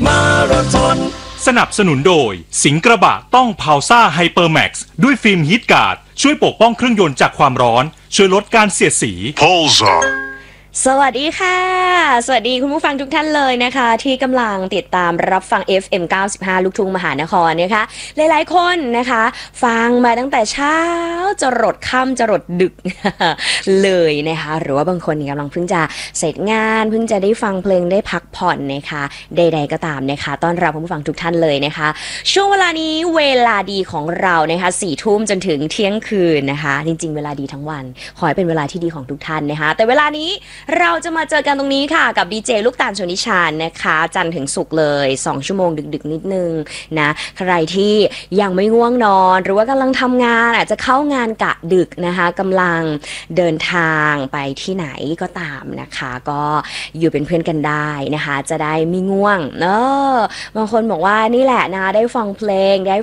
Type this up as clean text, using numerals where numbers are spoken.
มาราธอนสนับสนุนโดยสิงห์กระบะต้องพาวซ่าไฮเปอร์แม็กซ์ด้วยฟิล์มฮีทการ์ดช่วยปกป้องเครื่องยนต์จากความร้อนช่วยลดการเสียดสีสวัสดีค่ะสวัสดีคุณผู้ฟังทุกท่านเลยนะคะที่กำลังติดตามรับฟัง FM 95 ลูกทุ่งมหานครนะคะหลายๆคนนะคะฟังมาตั้งแต่เช้าจรดค่ำจรดดึก เลยนะคะหรือว่าบางคนกำลังเพิ่งจะเสร็จงานเพิ่งจะได้ฟังเพลงได้พักผ่อนนะคะใดๆก็ตามนะคะต้อนรับคุณผู้ฟังทุกท่านเลยนะคะช่วงเวลานี้เวลาดีของเรานะคะ4 ทุ่มจนถึงเที่ยงคืนนะคะจริงๆเวลาดีทั้งวันขอให้เป็นเวลาที่ดีของทุกท่านนะคะแต่เวลานี้เราจะมาเจอกันตรงนี้ค่ะกับดีเจลูกตาลชนิชานนะคะจันทร์ถึงศุกร์เลย2 ชั่วโมงดึกๆนิดนึงนะใครที่ยังไม่ง่วงนอนหรือว่ากำลังทำงานอาจจะเข้างานกะดึกนะคะกำลังเดินทางไปที่ไหนก็ตามนะคะก็อยู่เป็นเพื่อนกันได้นะคะจะได้ไม่ง่วงบางคนบอกว่านี่แหละนะได้ฟังเพลงได้